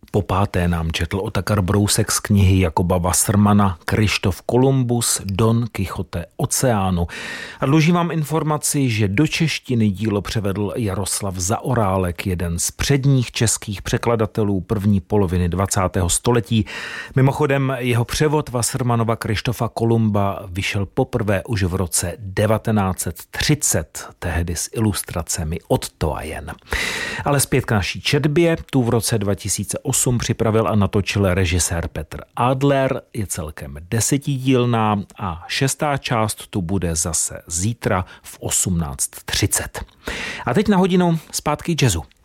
Po páté nám četl Otakar Brousek z knihy Jakoba Wassermana Kryštof Kolumbus, Don Kichote oceánu. A dlužím vám informaci, že do češtiny dílo převedl Jaroslav Zaorálek, jeden z předních českých překladatelů první poloviny 20. století. Mimochodem jeho převod Wassermanova Kryštofa Kolumba vyšel poprvé už v roce 1930, tehdy s ilustracemi od Toajen. Ale zpět k naší četbě, tu v roce 2008 připravil a natočil režisér Petr Adler, je celkem 10dílná a 6. část tu bude zase zítra v 18:30. A teď na hodinu zpátky jazzu.